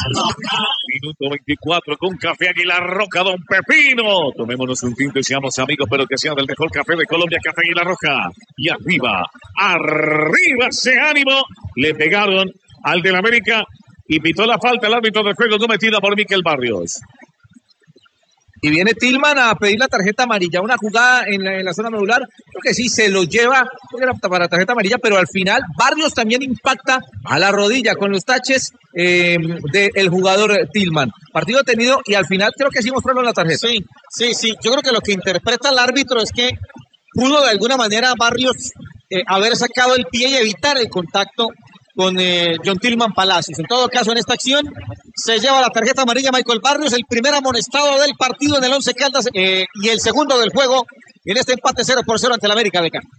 Minuto 24 con Café Águila Roja, Don Pepino. Tomémonos un tinto y seamos amigos, pero que sea del mejor café de Colombia, Café Águila Roja. Y arriba ese ánimo. Le pegaron al del América y pitó la falta el árbitro del juego cometida por Miquel Barrios. Y viene Tillman a pedir la tarjeta amarilla, una jugada en la zona medular, creo que sí, se lo lleva para tarjeta amarilla, pero al final Barrios también impacta a la rodilla con los taches del jugador Tillman. Partido tenido y al final creo que sí mostraron la tarjeta. Sí, yo creo que lo que interpreta el árbitro es que pudo de alguna manera Barrios haber sacado el pie y evitar el contacto con John Tillman Palacios. En todo caso, en esta acción se lleva la tarjeta amarilla Michael Barrios, el primer amonestado del partido en el Once Caldas y el segundo del juego en este empate 0-0 ante el América de Cali.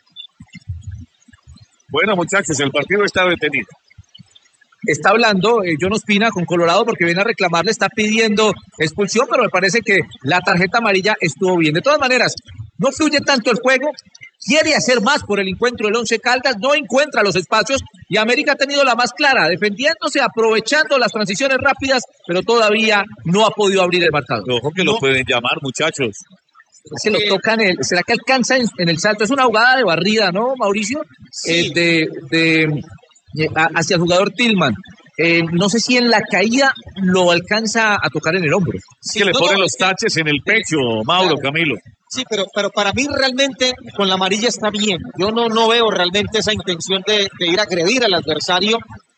Bueno, muchachos, el partido está detenido. Está hablando John Ospina con Colorado porque viene a reclamarle, está pidiendo expulsión, pero me parece que la tarjeta amarilla estuvo bien. De todas maneras, no fluye tanto el juego, quiere hacer más por el encuentro del Once Caldas, no encuentra los espacios y América ha tenido la más clara, defendiéndose, aprovechando las transiciones rápidas, pero todavía no ha podido abrir el marcador. Ojo que lo pueden llamar, muchachos. Se lo tocan, ¿será que alcanza en el salto? Es una jugada de barrida, ¿no, Mauricio? Sí. Hacia el jugador Tillman. No sé si en la caída lo alcanza a tocar en el hombro. Sí, que le ponen los taches en el pecho, Mauro, claro. Camilo. Sí, pero para mí realmente con la amarilla está bien. Yo no veo realmente esa intención de ir a agredir al adversario.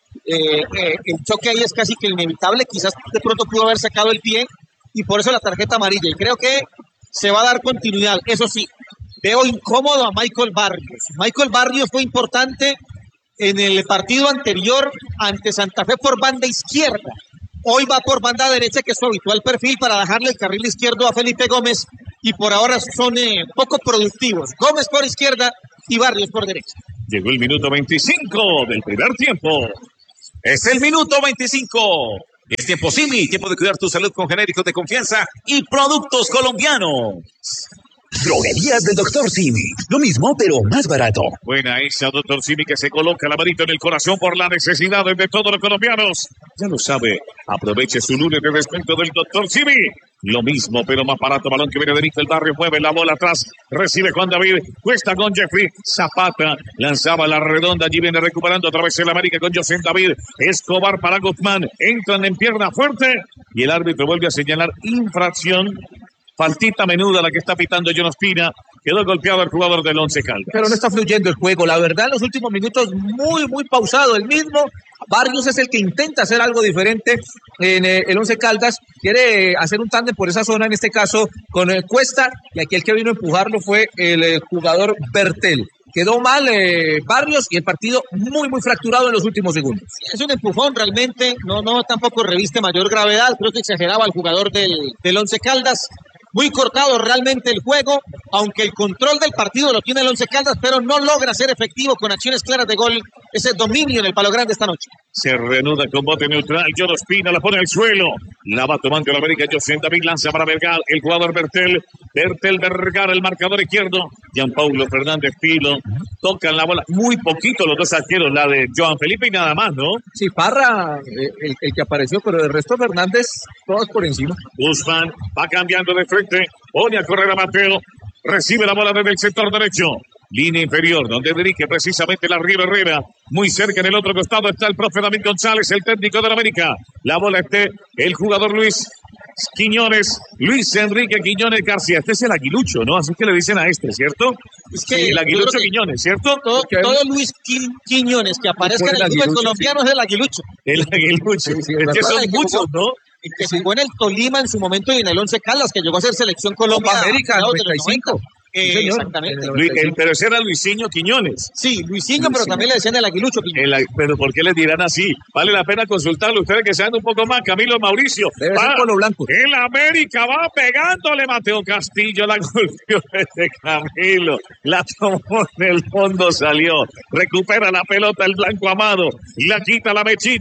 El choque ahí es casi que inevitable. Quizás de pronto pudo haber sacado el pie y por eso la tarjeta amarilla. Y creo que se va a dar continuidad. Eso sí, veo incómodo a Michael Barrios. Michael Barrios fue importante en el partido anterior ante Santa Fe por banda izquierda. Hoy va por banda derecha, que es su habitual perfil, para dejarle el carril izquierdo a Felipe Gómez. Y por ahora son poco productivos. Gómez por izquierda y Barrios por derecha. Llegó el minuto 25 del primer tiempo. Es el minuto 25. Es tiempo Simi, tiempo de cuidar tu salud con genéricos de confianza y productos colombianos. Droguerías del Dr. Simi. Lo mismo, pero más barato. Buena esa, Dr. Simi, que se coloca la manito en el corazón por las necesidades de todos los colombianos. Ya lo sabe, aproveche su lunes de descuento del Dr. Simi. Lo mismo, pero más barato. Balón que viene de Nico, el barrio mueve la bola atrás. Recibe Juan David. Cuesta con Jeffrey. Zapata lanzaba la redonda. Allí viene recuperando otra vez el América con José David. Escobar para Guzmán. Entran en pierna fuerte. Y el árbitro vuelve a señalar infracción. Faltita menuda la que está pitando John Ospina. Quedó golpeado el jugador del Once Caldas. Pero no está fluyendo el juego. La verdad, en los últimos minutos, muy pausado. El mismo Barrios es el que intenta hacer algo diferente en el Once Caldas. Quiere hacer un tándem por esa zona, en este caso con Cuesta. Y aquí el que vino a empujarlo fue el jugador Bertel. Quedó mal Barrios y el partido muy fracturado en los últimos segundos. Es un empujón realmente. No tampoco reviste mayor gravedad. Creo que exageraba el jugador del Once Caldas. Muy cortado realmente el juego, aunque el control del partido lo tiene el Once Caldas, pero no logra ser efectivo con acciones claras de gol. Ese dominio en el Palo Grande esta noche. Se reanuda con bote neutral. John Ospina la pone al suelo. La va tomando el América. José David lanza para Vergara. El jugador Bertel. Vergara, el marcador izquierdo. Gianpaulo Fernández Pilo. Tocan la bola. Muy poquito los dos arqueros. La de Joan Felipe y nada más, ¿no? Sí, Parra, el que apareció, pero el resto Fernández, todos por encima. Guzmán va cambiando de frente. Pone a correr a Mateo. Recibe la bola desde el sector derecho. Línea inferior, donde dirige precisamente la Riva Herrera. Muy cerca en el otro costado está el profe David González, el técnico de la América. La bola el jugador Luis Quiñones, Luis Enrique Quiñones García. Este es el aguilucho, ¿no? Así que le dicen a este, ¿cierto? Es que sí, el aguilucho Quiñones, ¿cierto? Todo Luis Quiñones que aparezca en el fútbol colombiano es el aguilucho. El aguilucho. Sí, es que son muchos, ¿no? El que jugó en el Tolima en su momento y en el Once Caldas, que llegó a ser selección Colombia. Copa América, 95. Exactamente. Pero ese era Luisinho Quiñones. Sí, Luisinho, pero también le decían el aguilucho Quiñones. Pero ¿por qué le dirán así? Vale la pena consultarlo. Ustedes que sean un poco más. Camilo Mauricio. Debe ser con lo blanco. El América va pegándole. Mateo Castillo la golpeó de Camilo. La tomó en el fondo, salió. Recupera la pelota el blanco Amado. La quita la mechita.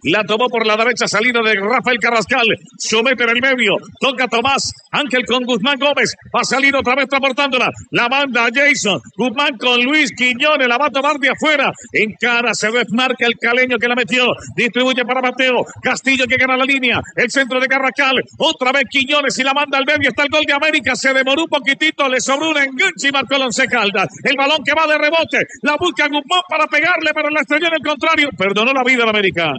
La tomó por la derecha, salida de Rafael Carrascal. Somete en el medio. Toca Tomás. Ángel con Guzmán Gómez. Va a salir otra vez transportándola. La manda a Jason. Guzmán con Luis Quiñones. La va a tomar de afuera. En cara se desmarca el caleño que la metió. Distribuye para Mateo. Castillo que gana la línea. El centro de Carrascal. Otra vez Quiñones y la manda al medio. Está el gol de América. Se demoró un poquitito. Le sobró un enganche y marcó el Once Caldas. El balón que va de rebote. La busca Guzmán para pegarle, pero la estrelló en el contrario. Perdonó la vida de América.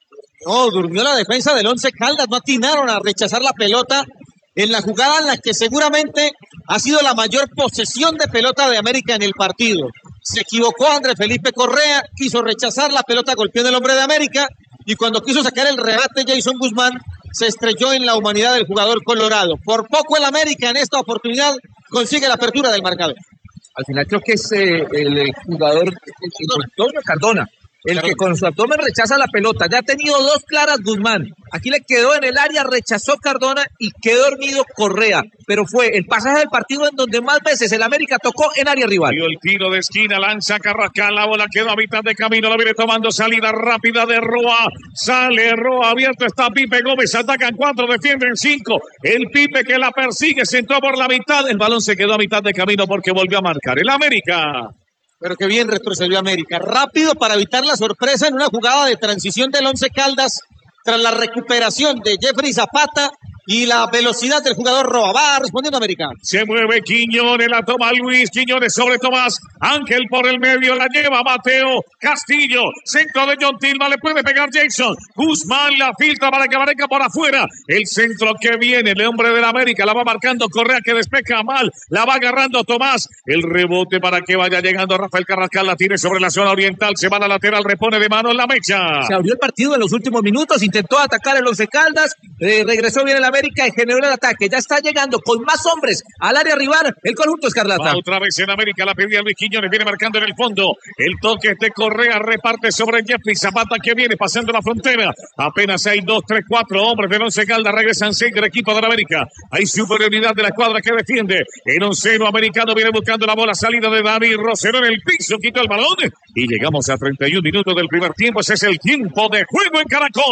No, durmió la defensa del Once Caldas. No atinaron a rechazar la pelota en la jugada en la que seguramente ha sido la mayor posesión de pelota de América en el partido. Se equivocó Andrés Felipe Correa. Quiso rechazar la pelota, golpeó en el hombre de América. Y cuando quiso sacar el remate, Jason Guzmán se estrelló en la humanidad del jugador colorado. Por poco el América en esta oportunidad consigue la apertura del marcador. Al final creo que es el jugador Antonio Cardona, el que con su abdomen rechaza la pelota. Ya ha tenido dos claras Guzmán. Aquí le quedó en el área, rechazó Cardona y quedó dormido Correa. Pero fue el pasaje del partido en donde más veces el América tocó en área rival. Dio el tiro de esquina, lanza Carrascal, la bola quedó a mitad de camino, la viene tomando salida rápida de Roa. Sale Roa, abierto está Pipe Gómez, atacan 4, defienden 5. El Pipe que la persigue, se entró por la mitad. El balón se quedó a mitad de camino porque volvió a marcar el América. Pero qué bien retrocedió América. Rápido para evitar la sorpresa en una jugada de transición del Once Caldas tras la recuperación de Jeffrey Zapata y la velocidad del jugador Roa. Va respondiendo América. Se mueve Quiñones, la toma Luis Quiñones sobre Tomás. Ángel por el medio, la lleva Mateo Castillo. Centro de John Tilma, le puede pegar Jason. Guzmán la filtra para que aparezca por afuera. El centro que viene, el hombre del América, la va marcando Correa que despeja mal. La va agarrando Tomás. El rebote para que vaya llegando Rafael Carrascal, la tiene sobre la zona oriental. Se va a la lateral, repone de mano en la mecha. Se abrió el partido en los últimos minutos, intentó atacar el Once Caldas, regresó bien el América y generó el ataque. Ya está llegando con más hombres al área rival el conjunto escarlata. Va otra vez en América, la pedía Luis Quiñones, viene marcando en el fondo. El toque de Correa reparte sobre Jeffrey Zapata que viene pasando la frontera. Apenas hay 2, 3, 4 hombres del Once Caldas, regresan 6 del equipo de la América. Hay superioridad de la escuadra que defiende. El onceno americano viene buscando la bola, salida de David Rosero en el piso, quitó el balón y llegamos a 31 minutos del primer tiempo. Ese es el tiempo de juego en Caracol.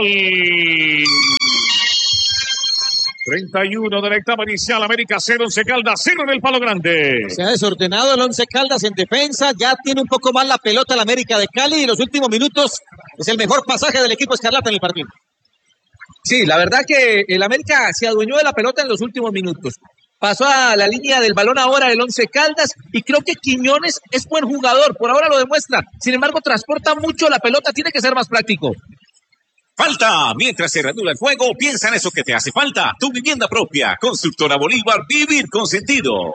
31 de la etapa inicial, América 0, Once Caldas 0 en el Palo Grande. Se ha desordenado el Once Caldas en defensa, ya tiene un poco más la pelota el América de Cali y en los últimos minutos es el mejor pasaje del equipo escarlata en el partido. Sí, la verdad que el América se adueñó de la pelota en los últimos minutos. Pasó a la línea del balón ahora el Once Caldas y creo que Quiñones es buen jugador, por ahora lo demuestra. Sin embargo, transporta mucho la pelota, tiene que ser más práctico. Falta. Mientras se reanuda el juego, piensa en eso que te hace falta. Tu vivienda propia. Constructora Bolívar. Vivir con sentido.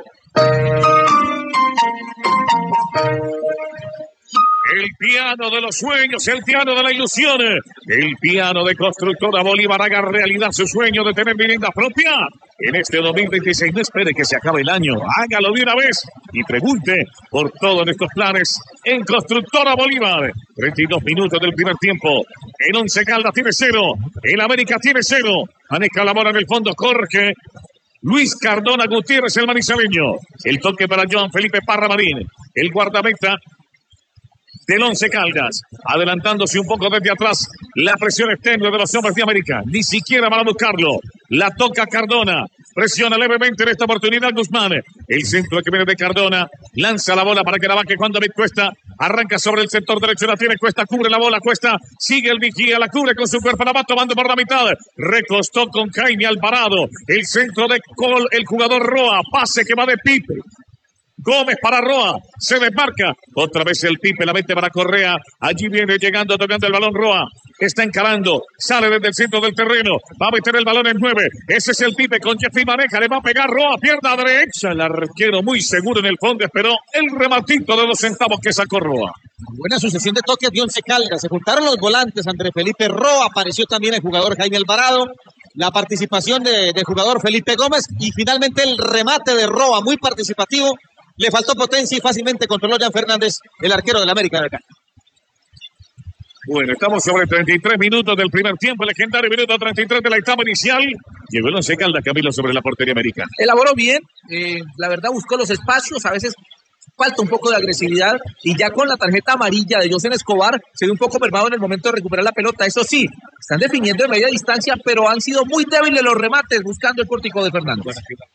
El piano de los sueños, el piano de la ilusión. El piano de Constructora Bolívar haga realidad su sueño de tener vivienda propia. En este 2026 no espere que se acabe el año. Hágalo de una vez y pregunte por todos estos planes en Constructora Bolívar. 32 minutos del primer tiempo. El Once Caldas tiene 0. El América tiene 0. Maneja la bola en el fondo Jorge Luis Cardona Gutiérrez, el manizaleño. El toque para Joan Felipe Parra Marín. El guardameta del Once Caldas, adelantándose un poco desde atrás, la presión externa de los hombres de América, ni siquiera van a buscarlo, la toca Cardona, presiona levemente en esta oportunidad Guzmán, el centro que viene de Cardona, lanza la bola para que la baje cuando David Cuesta, arranca sobre el sector derecho, la tiene Cuesta, cubre la bola, Cuesta, sigue el vigía, la cubre con su cuerpo, la va tomando por la mitad, recostó con Jaime Alvarado, el centro de Col, el jugador Roa, pase que va de Pipe, Gómez para Roa, se desmarca, otra vez el Pipe, la mete para Correa, allí viene llegando, tocando el balón Roa, está encarando, sale desde el centro del terreno, va a meter el balón en 9, ese es el Pipe con Jeffrey Maneja, le va a pegar Roa, pierna derecha, el arquero muy seguro en el fondo, esperó el rematito de 2 centavos que sacó Roa. Buena sucesión de toques de Once Caldas, se juntaron los volantes, Andrés Felipe Roa, apareció también el jugador Jaime Alvarado, la participación del jugador Felipe Gómez y finalmente el remate de Roa, muy participativo. Le faltó potencia y fácilmente controló Jan Fernández, el arquero del América de acá. Bueno, estamos sobre 33 minutos del primer tiempo, legendario minuto 33 de la etapa inicial. Llegó el Once Caldas, Camilo, sobre la portería americana. Elaboró bien, la verdad buscó los espacios, a veces falta un poco de agresividad y ya con la tarjeta amarilla de José Escobar se ve un poco mermado en el momento de recuperar la pelota. Eso sí, están definiendo de media distancia, pero han sido muy débiles los remates buscando el pórtico de Fernández.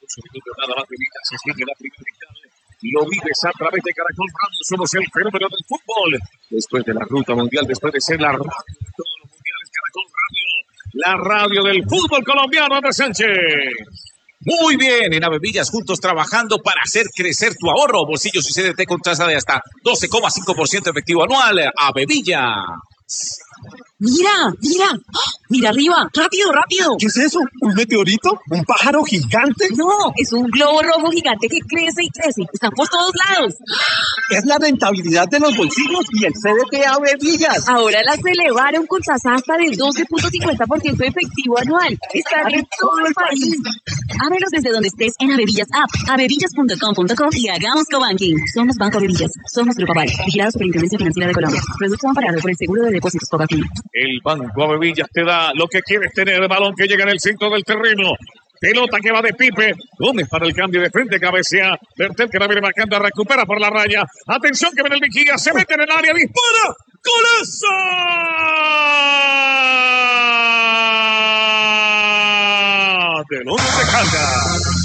Lo vives a través de Caracol Radio, somos el fenómeno del fútbol. Después de la ruta mundial, después de ser la radio de todos los mundiales, Caracol Radio, la radio del fútbol colombiano, Andrés Sánchez. Muy bien, en Avevillas juntos trabajando para hacer crecer tu ahorro. Bolsillos y CDT con tasa de hasta 12,5% efectivo anual. Avevillas. Mira, mira, ¡oh! Mira arriba, rápido, rápido. ¿Qué es eso? ¿Un meteorito? ¿Un pájaro gigante? No, es un globo rojo gigante que crece y crece. Están por todos lados. Es la rentabilidad de los bolsillos y el CDT Avevillas. Ahora las elevaron con tasa hasta del 12,50% efectivo anual. Están en todo el país. Ábrelos desde donde estés en Avevillas App, avevillas.com.co y hagamos cobanking. Somos Banco Avevillas. Somos Grupo Aval. Vigilados por la Intendencia Financiera de Colombia. Producto amparado por el Seguro de Depósitos Cobafin. El Banco Avevillas te da lo que quieres tener, el balón que llega en el centro del terreno. Pelota que va de Pipe. Gómez para el cambio de frente, cabecea. Bertel que la viene marcando, recupera por la raya. Atención que viene el Vigilia, se mete en el área, dispara. ¡Golazo! De Lonce Caldas.